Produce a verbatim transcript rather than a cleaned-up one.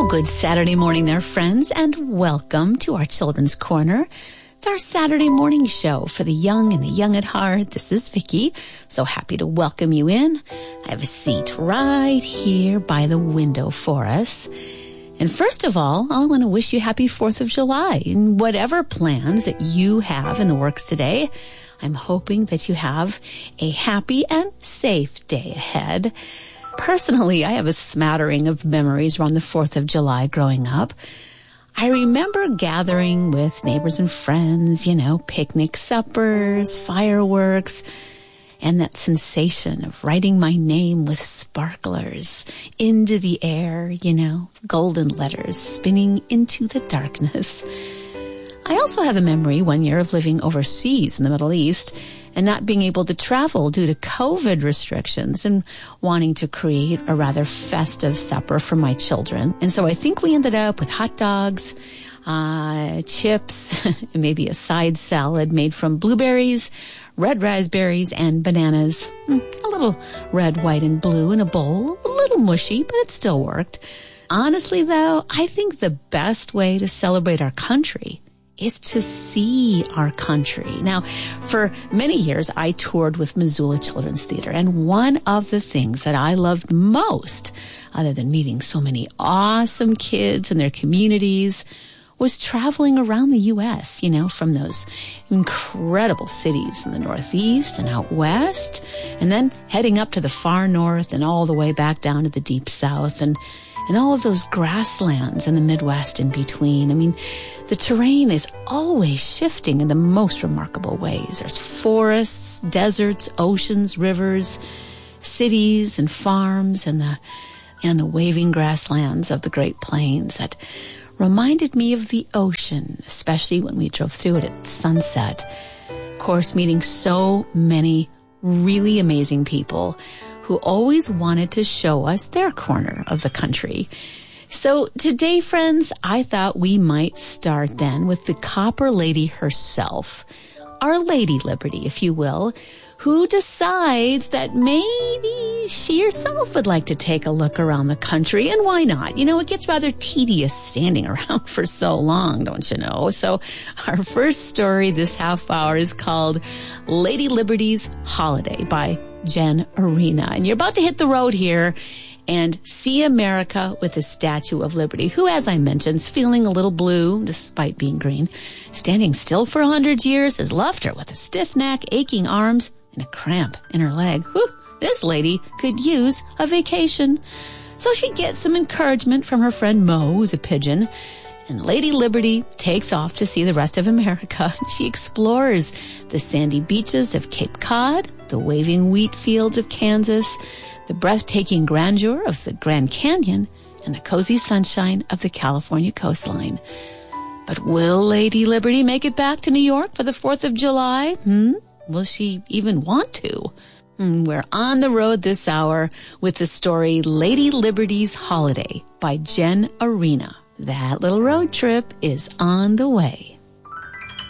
Well, good Saturday morning there, friends, and welcome to our Children's Corner. It's our Saturday morning show for the young and the young at heart. This is Vicki. So happy to welcome you in. I have a seat right here by the window for us. And first of all, I want to wish you happy fourth of July. And whatever plans that you have in the works today, I'm hoping that you have a happy and safe day ahead. Personally, I have a smattering of memories around the fourth of July growing up. I remember gathering with neighbors and friends, you know, picnic suppers, fireworks, and that sensation of writing my name with sparklers into the air, you know, golden letters spinning into the darkness. I also have a memory one year of living overseas in the Middle East and not being able to travel due to COVID restrictions and wanting to create a rather festive supper for my children. And so I think we ended up with hot dogs, uh, chips, and maybe a side salad made from blueberries, red raspberries, and bananas. A little red, white, and blue in a bowl. A little mushy, but it still worked. Honestly, though, I think the best way to celebrate our country is to see our country. Now, for many years, I toured with Missoula Children's Theater, and one of the things that I loved most, other than meeting so many awesome kids and their communities, was traveling around the U S, you know, from those incredible cities in the Northeast and out West, and then heading up to the far North and all the way back down to the Deep South, and and all of those grasslands in the Midwest in between. I mean, the terrain is always shifting in the most remarkable ways. There's forests, deserts, oceans, rivers, cities and farms, and the and the waving grasslands of the Great Plains that reminded me of the ocean, especially when we drove through it at sunset. Of course, meeting so many really amazing people who always wanted to show us their corner of the country. So today, friends, I thought we might start then with the Copper Lady herself, our Lady Liberty, if you will, who decides that maybe she herself would like to take a look around the country, and why not? You know, it gets rather tedious standing around for so long, don't you know? So our first story this half hour is called Lady Liberty's Holiday by Jen Arena. And you're about to hit the road here and see America with the Statue of Liberty, who, as I mentioned, is feeling a little blue despite being green. Standing still for a hundred years has left her with a stiff neck, aching arms, and a cramp in her leg. Whew, this lady could use a vacation. So she gets some encouragement from her friend Mo, who's a pigeon, and Lady Liberty takes off to see the rest of America. She explores the sandy beaches of Cape Cod, the waving wheat fields of Kansas, the breathtaking grandeur of the Grand Canyon, and the cozy sunshine of the California coastline. But will Lady Liberty make it back to New York for the fourth of July? Hmm? Will she even want to? Hmm, we're on the road this hour with the story Lady Liberty's Holiday by Jen Arena. That little road trip is on the way.